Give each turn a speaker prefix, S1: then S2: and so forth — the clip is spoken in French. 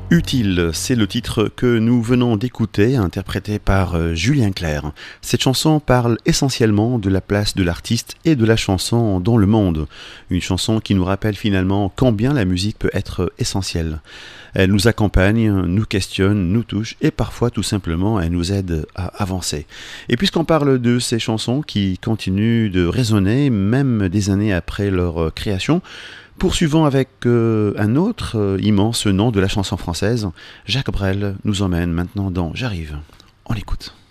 S1: Utile, c'est le titre que nous venons d'écouter, interprété par Julien Clerc. Cette chanson parle essentiellement de la place de l'artiste et de la chanson dans le monde. Une chanson qui nous rappelle finalement combien la musique peut être essentielle. Elle nous accompagne, nous questionne, nous touche et parfois tout simplement elle nous aide à avancer. Et puisqu'on parle de ces chansons qui continuent de résonner même des années après leur création, poursuivons avec un autre immense nom de la chanson française. Jacques Brel nous emmène maintenant dans J'arrive. On l'écoute.